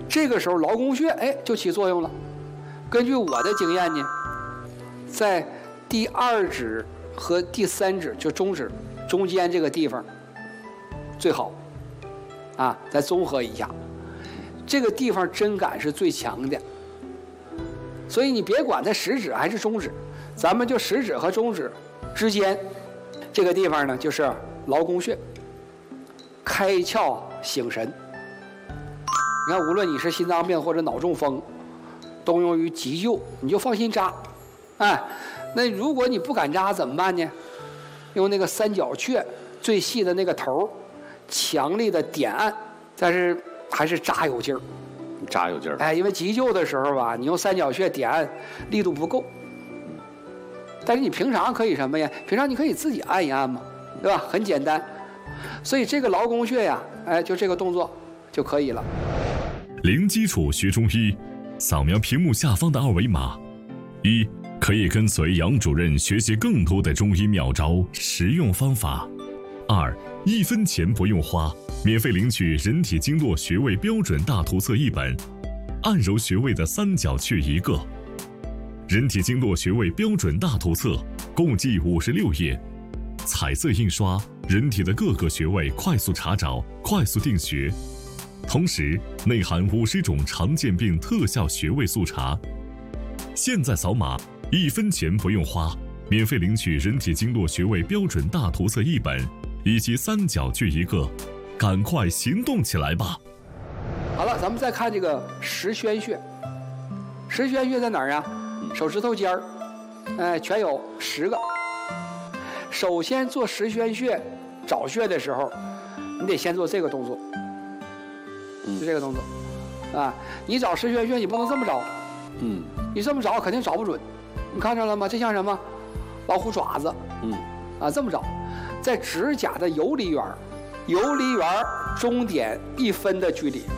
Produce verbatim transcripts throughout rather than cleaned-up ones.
这个时候劳宫穴哎就起作用了。根据我的经验呢，在第二指和第三指就中指中间这个地方最好啊，再综合一下，这个地方针感是最强的。所以你别管在食指还是中指，咱们就食指和中指之间这个地方呢，就是劳宫穴，开窍醒神。你看，无论你是心脏病或者脑中风，都用于急救，你就放心扎。哎，那如果你不敢扎怎么办呢？用那个三角穴最细的那个头，强力的点按，但是还是扎有劲儿。 扎有劲儿。 哎，因为急救的时候吧，你用三角穴点按力度不够。但是你平常可以什么呀？平常你可以自己按一按嘛，对吧？很简单。所以这个劳宫穴呀，哎，就这个动作就可以了。 零基础学中医，扫描屏幕下方的二维码，一可以跟随杨主任学习更多的中医妙招、实用方法；二一分钱不用花，免费领取人体经络穴位标准大图册一本，按揉穴位的三角穴一个。人体经络穴位标准大图册共计五十六页，彩色印刷，人体的各个穴位快速查找、快速定穴。同时内含五十种常见病特效穴位速查。现在扫码，一分钱不用花，免费领取人体经络穴位标准大图册一本，以及三角穴一个，赶快行动起来吧！ 好了，咱们再看这个十宣穴。十宣穴在哪儿啊？手指头尖儿，哎，全有十个。首先做十宣穴找穴的时候，你得先做这个动作。就这个动作，啊，你找十宣穴，你不能这么找， 嗯， 你这么找肯定找不准。你看着了吗？这像什么？老虎爪子， 嗯， 啊，这么找，在指甲的游离缘，游离缘中点一分的距离，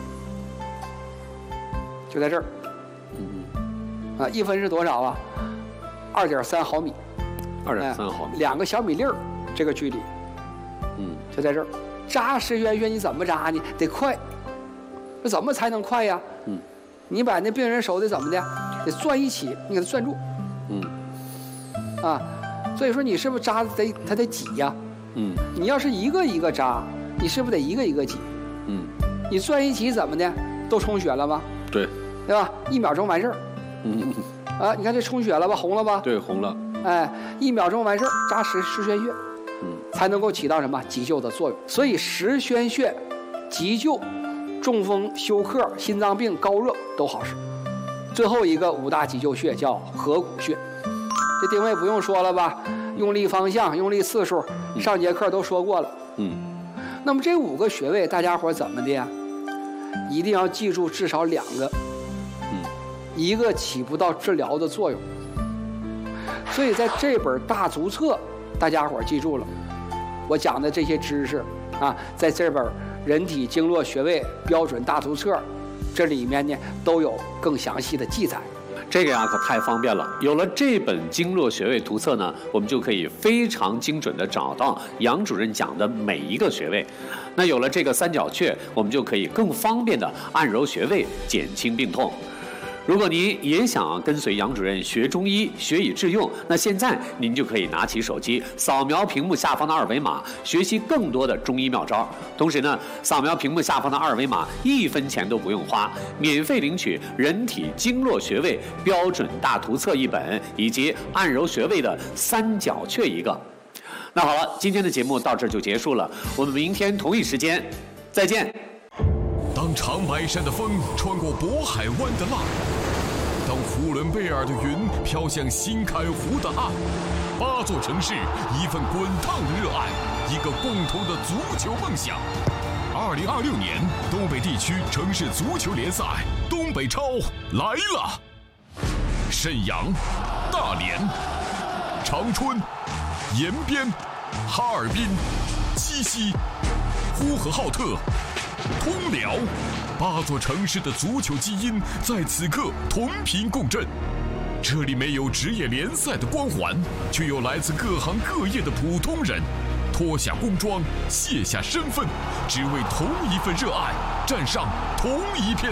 就在这儿，嗯，啊，一分是多少啊？二点三毫米， 二点三毫米， 两个小米粒儿，这个距离， 嗯， 就在这儿。扎十宣穴你怎么扎呢？得快。这怎么才能快呀？ 嗯， 你把那病人手得怎么的？得攥一起，你给他攥住。 嗯， 啊，所以说你是不是扎得他得挤呀？ 嗯， 你要是一个一个扎，你是不是得一个一个挤？ 嗯， 你攥一起怎么的？都充血了吗？ 对， 对吧？一秒钟完事儿。 嗯， 啊，你看这充血了吧？红了吧？ 对，红了。 哎，一秒钟完事儿，扎十十宣穴， 嗯， 才能够起到什么急救的作用。所以十宣穴急救。中风、休克、心脏病、高热都好使。最后一个五大急救穴叫合谷穴，这定位不用说了吧？用力方向、用力次数，上节课都说过了。 嗯。 那么这五个穴位，大家伙怎么的呀？一定要记住至少两个。 嗯。 一个起不到治疗的作用。所以在这本大足册，大家伙记住了，我讲的这些知识啊，在这本人体经络穴位标准大图册，这里面呢都有更详细的记载。 这个呀可太方便了，有了这本经络穴位图册呢，我们就可以非常精准地找到杨主任讲的每一个穴位。那有了这个三角穴，我们就可以更方便地按揉穴位，减轻病痛。如果您也想跟随杨主任学中医，学以致用，那现在您就可以拿起手机，扫描屏幕下方的二维码，学习更多的中医妙招。同时呢，扫描屏幕下方的二维码，一分钱都不用花，免费领取人体经络穴位标准大图册一本，以及按揉穴位的三角穴一个。那好了，今天的节目到这就结束了，我们明天同一时间再见。 当长白山的风穿过渤海湾的浪，当呼伦贝尔的云飘向新开湖的岸，八座城市，一份滚烫的热爱，一个共同的足球梦想。二零二六年东北地区城市足球联赛东北超来了，沈阳、大连、长春、延边、哈尔滨、鸡西、呼和浩特、通辽，八座城市的足球基因在此刻同频共振。这里没有职业联赛的光环，却有来自各行各业的普通人，脱下工装，卸下身份，只为同一份热爱，站上同一片